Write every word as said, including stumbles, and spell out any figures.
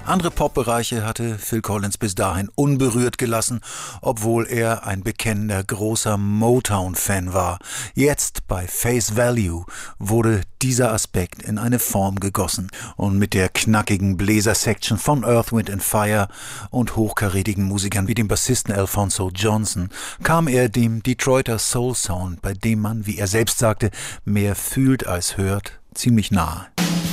Andere Popbereiche hatte Phil Collins bis dahin unberührt gelassen, obwohl er ein bekennender großer Motown-Fan war. Jetzt bei Face Value wurde dieser Aspekt in eine Form gegossen und mit der knackigen Bläser-Section von Earth, Wind and Fire und hochkarätigen Musikern wie dem Bassisten Alphonso Johnson kam er dem Detroiter Soul Sound, bei dem man, wie er selbst sagte, mehr fühlt als hört, ziemlich nahe.